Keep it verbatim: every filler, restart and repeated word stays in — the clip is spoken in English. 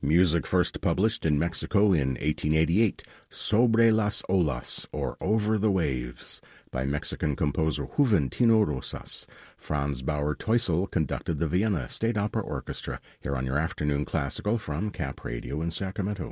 Music first published in Mexico in eighteen eighty-eight, Sobre las Olas, or Over the Waves, by Mexican composer Juventino Rosas. Franz Bauer-Teusel conducted the Vienna State Opera Orchestra, here on your Afternoon Classical from Cap Radio in Sacramento.